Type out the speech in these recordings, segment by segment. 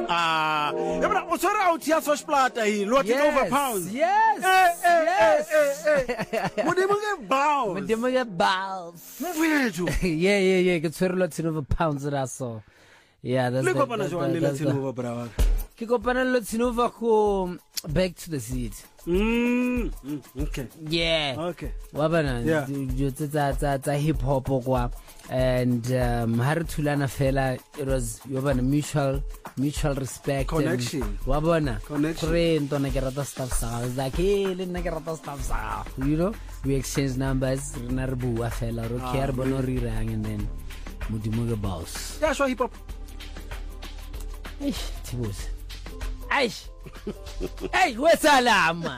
Yabona utshwere out ya Soshplata hi lo ke over pounds. Yes. Modimo ke bounce. Modimo ke bounce. Mfethu. Yeah. Ke tshwere lot over pounds ra so. Yeah, that's le kopana jwang le Latin over brava. Ke kopana le Latin over go back to the seat. Okay. Yeah. Okay. Wabana tsa hip hop kwa and ha re thulana fela it was yobana mutual respect connection. Wabona Connection. friend tona ke rata stuff sa like le nna ke rata stuff sa you know we exchange numbers rena re bua fela ro care bono re rang and then Modimo ke boss. Ya shwa hip hop. Tibos. Aish. Hey, what's alama?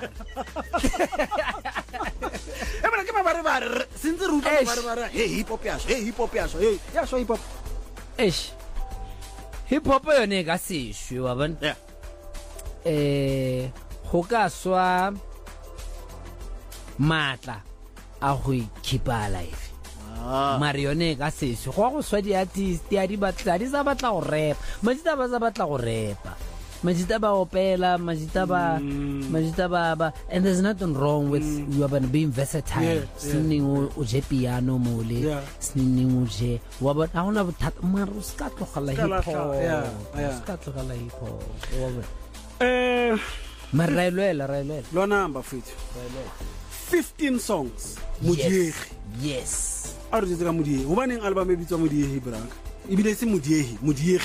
Yabona ke mabare since ruta mabare hey hip hop ya hey ya shwa hip hop. Eish. Hip hop yone ka sishwe wa bona. Yeah. Go ka swa matla a go keep alive. Marione ka sishwe go swa di artist ya di batla di sa batla go rap. Majita ba sa batla go rap. Majita ba opela, majita ba and there's nothing wrong with you are being versatile. Singing uje piano mole, singing uje. Wa I want to that maru ska tlogala hip hop. Ska tlogala hip hop. Wa Railway. Lo number fit. 15 songs. Modiegi. Yes. A re ditse ka Modiegi. Ho baneng album e bitswa Modiegi braka. Ibile se Modiegi.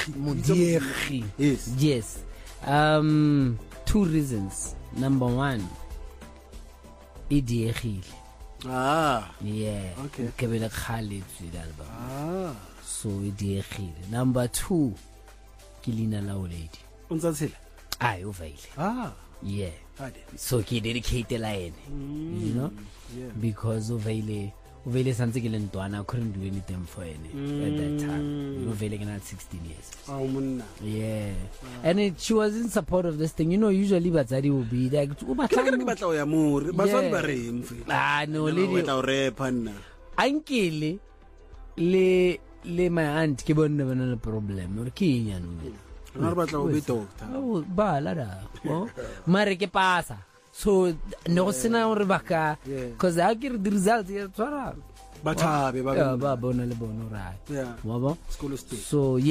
Yes. 2 reasons. Number 1, idiegile. Yeah. Okay. Ke bele khale tsi album. So idiegile. Number 2, ke lina la lady. Untsa tshela. Ai o vaile. Yeah. So ke dedicate la ene. You know? Yeah. Because o vaile santse ke le ntwana, I couldn't do anything for ene at that time. O vaile ke na 16 years. Monna. Yeah. And she was in support of this thing. You know, usually batsadi will be like Ke batla o ya more. Batswadi ba re mfe. No lady. Batla o rap nna. Ankele le my aunt ke bone bana le problem. Re ke nya no. Re batla o be doctor. Oh, ba la da. Mare ke pasa. So no sena gore baka cuz I get the result ya tsara. Bathabe ba bona le bona right. Yeah. Wa ba? School state. So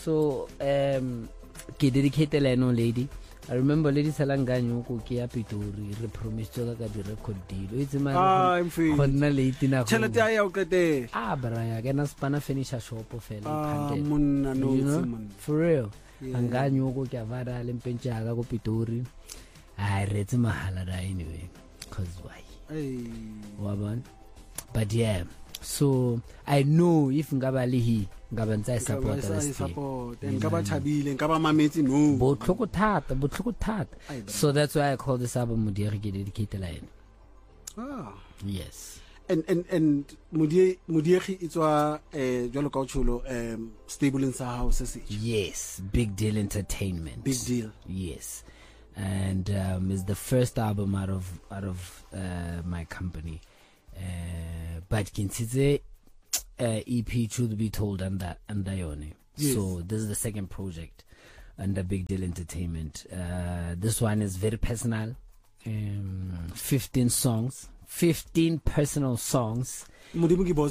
ke dedicate la no lady. I remember lady Salanganyo ko ke ya Pitori re promise ka di record deal. It's my khona late na go. Chelete ya o kete. Bra ya ke na spana furniture shop fela monna no man. For real. Anganyo ko ke avara le mpentja ka ko Pitori. I read mahala da anyway cause why waban but yeah so I know if ngaba le hi ngaba ntsa support ngaba thabile ngaba mametse no botlhoko thata so that's why I call this album Modiegi ke dedicate line. Yes. And Modiegi itswa jwalo ka tsholo stable in sa house se. Yes, Big Deal Entertainment. Big Deal. Yes. And it's the first album out of my company. But kinsize EP Truth Be Told under Yone. Yes. So this is the second project under Big Deal Entertainment. This one is very personal. 15 songs, 15 personal songs. Modimo ke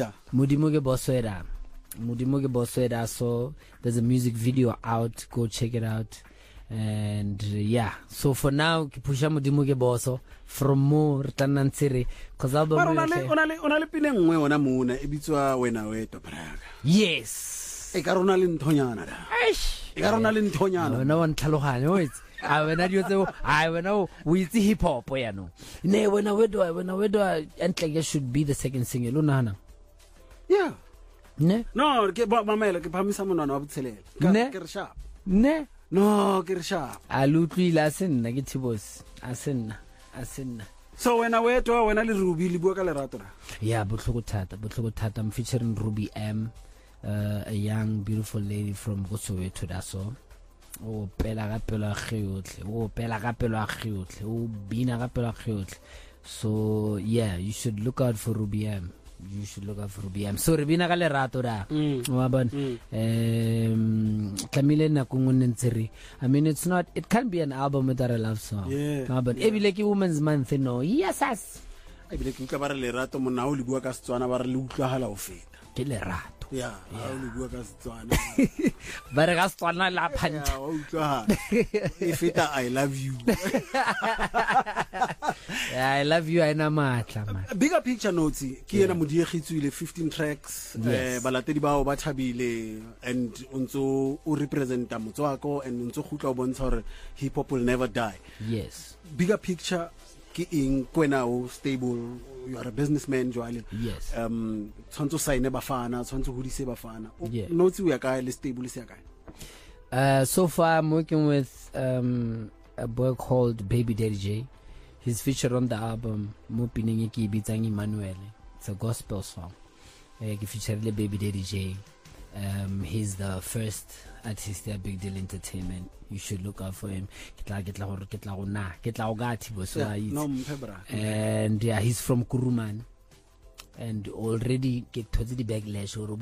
boso eda. So there's a music video out. Go check it out. And so for now ke pusha Modimo ke boso from more tanantsere cuz album ona le pine nngwe ona mona e bitswa wena weto braka. Yes. E ka rona le nthonyana da. E ka rona le nthonyana. Wena wa ntlhaloganya o itse wena di yotse wena o itse hip hop ya no ne wena wedo entle should be the second single nana. Yeah. Ne? No ke mamela ke phamisa monwana wa botselela ke re sharp. Ne? No ke re sharp. Alutwila senna ke Tibos asenna. So wena le Ruby le bua ka lerato ra. Yeah, botlhoko thata. I'm featuring Ruby M, a young beautiful lady from Soweto daso. O pela ga pelo a geotle. O bina ga pelo a geotle. So yeah, you should look out for Ruby M. you should look out for BM. So re bina ka lerato da wa bona tlamile na kungonentseri. I mean, it can't be an album without a love song. But ebile ke Women's Month no. Yes. Ebile ke ka bara lerato mona o le bua ka Setswana ba re le utlwahala o feta. Ke lerato. Yeah, o le bua ka Setswana. Ba re ka Setswana la phanta. O utlwahala. E feta I love you. Yeah, I love you aina matla man. Bigger Picture notes ke yena modiegitswile 15 tracks balatedi ba o ba thabile and untso o representa motswako and untso gutla o bontsha hore hip hop will never die. Yes. Bigger Picture ke eng kwena o stable, you are a businessman jwale. Yes. Tshwantse sign bafana, tshwantse hodise bafana. Yeah. Notes we ka le stable se ka. So far I'm working with a boy called Baby Daddy J. He's featured on the album Mo Pineng ke bitsang Emmanuel. It's a gospel song. He featured Baby Daddy J. He's the first artist at Big Deal Entertainment. You should look out for him. And yeah, he's from Kuruman. And already get to the backlash or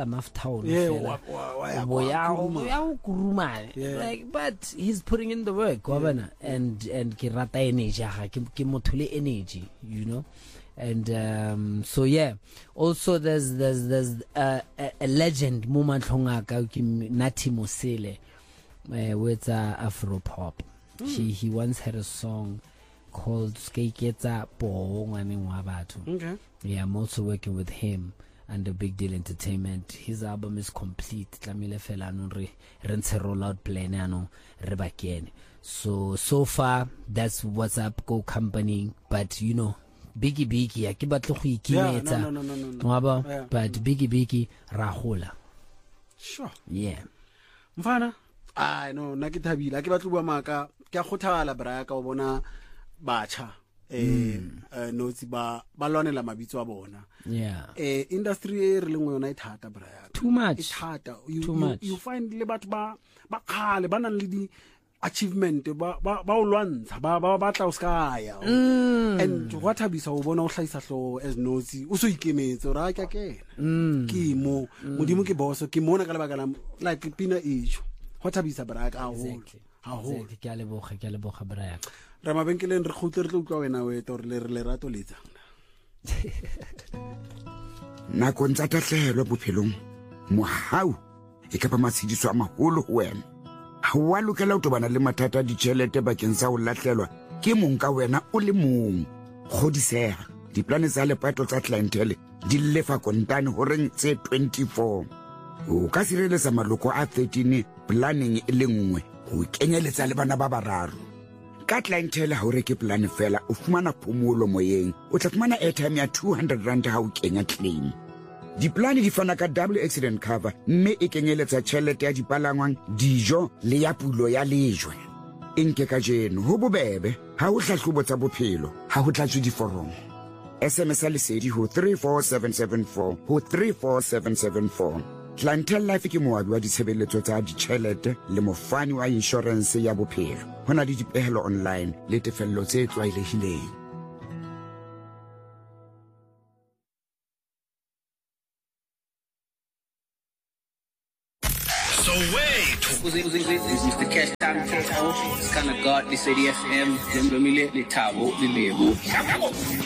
like, but he's putting in the work, and kirata energy, you know. And so yeah, also there's a legend Moment Hongaka Nati Mosele with Afro pop. He once had a song called Skeketa Poongani Wabatu. Okay. Yeah, I'm also working with him under Big Deal Entertainment. His album is complete. Tlamile fela no re rentse roll out plan ano re bakene. So far that's what's up go company, but you know Biggie ya ke batlo go ikimetsa. No. But Biggie rahola. Sure. Yeah. Mfana no na ke thabile a ke batlo bua maka ke a khothala bra ka o bona bacha notsi ba lwanela mabitso a bona. Yeah. Industry e re lengwe yona e thata bra ya. Too much. It's harder. Too much. You find le batho ba khale ba nang le di achievement ba o lwantsha ba tla o skaya. And what habisa o bona o hlaisa hlo as notsi o so ikemetse o ra ka kena. Ke mo modimo ke boss ke mona ka lebaka la like pina issue. What habisa bra ka haholo. Ke a leboga bra ya. Ra mabenkeleng re khutle re tlo utlwa wena we tor le rato letsa. Nako ntsa tatlhelwa bophelong mohau e ka ba matshidiso a maholo ho wena. Ha wa lokela o tobana le mathata a ditjhelete bakeng sa ho latlhelwa ke mong ka wena o le mong. Kgodisega diplane tsa lepato tsa clientele di lefa kontane ho reng tse 24. O ka sireletsa maloko a 13 planning e le nngwe ho kenyeletsa le bana ba bararo. Ka clientele ha o reke plan fela o fumana phomolo moyeng, o tla fumana airtime ya 200 rand ha o kenya claim. Diplane di fana ka double accident cover mme e kenyeletsa tjhelete ya dipalangwang, dijo le ya pulo ya lejwe. Enke ka jeno ho bobebe ha o hlahlobo tsa bophelo ha ho tlatswe diforomo. SMS lesedi ho 34774 ho 34774. Clientele Life ke moabi wa ditshebeletso tsa ditjhelete le mofani wa insurance ya bophelo. Hona le dipehelo online le tefello tse tlwaelehileng. So wait. This is Mr. Cash Time Cash. It's kind of godly city FM.